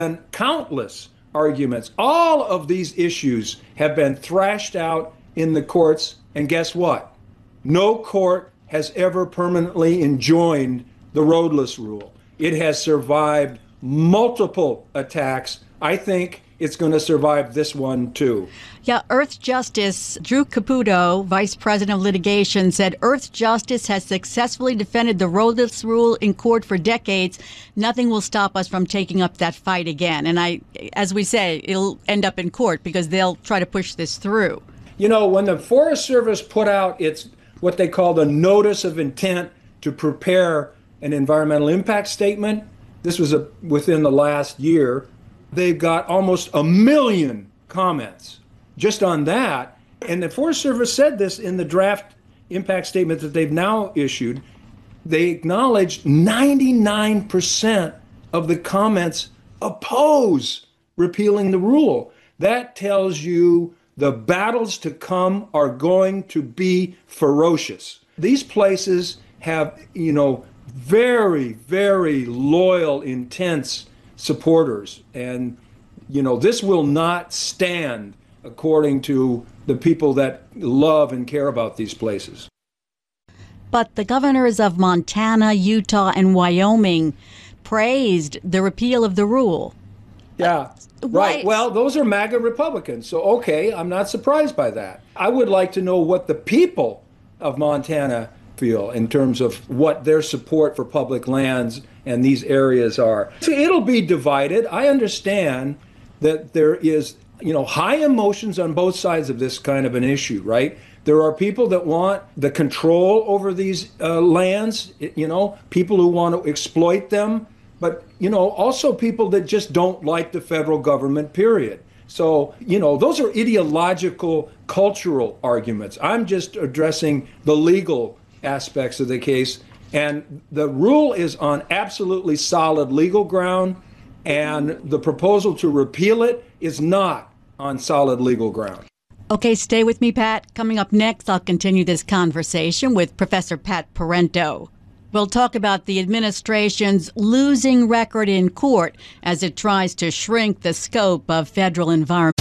and countless arguments. All of these issues have been thrashed out in the courts, and guess what? No court has ever permanently enjoined the roadless rule. It has survived multiple attacks. I think it's going to survive this one, too. Yeah, Earthjustice Drew Caputo, Vice President of Litigation, said Earthjustice has successfully defended the roadless rule in court for decades. Nothing will stop us from taking up that fight again. And as we say, it'll end up in court because they'll try to push this through. You know, when the Forest Service put out its what they call the notice of intent to prepare an environmental impact statement, this was within the last year, they've got almost 1 million comments just on that. And the Forest Service said this in the draft impact statement that they've now issued. They acknowledged 99% of the comments oppose repealing the rule. That tells you the battles to come are going to be ferocious. These places have, very, very loyal, intense supporters. And, this will not stand according to the people that love and care about these places. But the governors of Montana, Utah, and Wyoming praised the repeal of the rule. Yeah, right. Well, those are MAGA Republicans. So, okay, I'm not surprised by that. I would like to know what the people of Montana feel in terms of what their support for public lands and these areas are. So it'll be divided. I understand that there is, high emotions on both sides of this kind of an issue, right? There are people that want the control over these lands, people who want to exploit them, but, also people that just don't like the federal government, period. So, those are ideological, cultural arguments. I'm just addressing the legal aspects of the case. And the rule is on absolutely solid legal ground, and the proposal to repeal it is not on solid legal ground. Okay, stay with me, Pat. Coming up next, I'll continue this conversation with Professor Pat Parenteau. We'll talk about the administration's losing record in court as it tries to shrink the scope of federal environment.